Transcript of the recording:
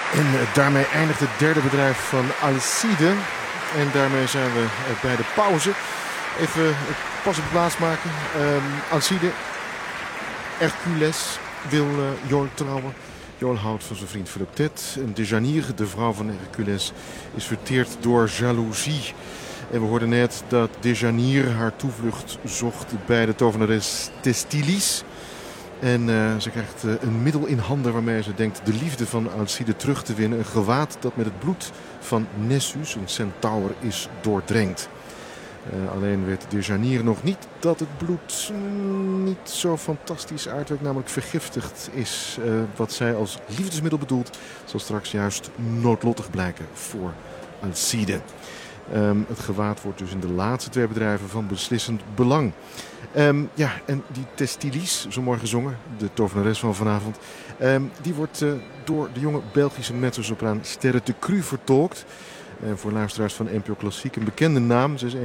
En daarmee eindigt het derde bedrijf van Alcide. En daarmee zijn we bij de pauze. Even pas op de plaats maken. Alcide, Hercules, wil Jol trouwen. Jol houdt van zijn vriend Philip Tet. En Dejanier, de vrouw van Hercules, is verteerd door jaloezie. En we hoorden net dat Dejanier haar toevlucht zocht bij de tovenares Thestilis. En ze krijgt een middel in handen waarmee ze denkt de liefde van Alcide terug te winnen. Een gewaad dat met het bloed van Nessus, een centaur, is doordrenkt. Alleen weet Dejanier nog niet dat het bloed niet zo fantastisch uitwerkt, namelijk vergiftigd is. Wat zij als liefdesmiddel bedoelt, zal straks juist noodlottig blijken voor Alcide. Het gewaad wordt dus in de laatste twee bedrijven van beslissend belang. En die Thestilis, zo mooi gezongen, de tovenares van vanavond, die wordt door de jonge Belgische mezzosopraan Sterre de Cru vertolkt. Voor luisteraars van NPO Klassiek een bekende naam. Ze is